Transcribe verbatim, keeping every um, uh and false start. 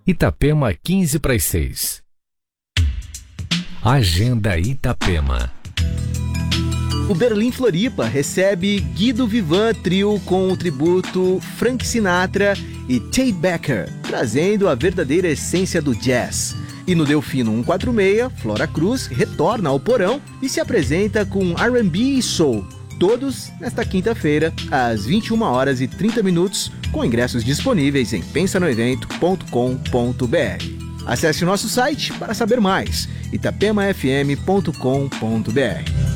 Itapema, quinze para as seis. Agenda Itapema. O Berlim Floripa recebe Guido Vivan Trio com o tributo Frank Sinatra e Tate Becker, trazendo a verdadeira essência do jazz. E no Delfino cento e quarenta e seis, Flora Cruz retorna ao porão e se apresenta com R and B e Soul. Todos nesta quinta-feira, às vinte e uma horas e trinta minutos, com ingressos disponíveis em pensa no evento ponto com ponto b r. Acesse o nosso site para saber mais, itapema f m ponto com ponto b r.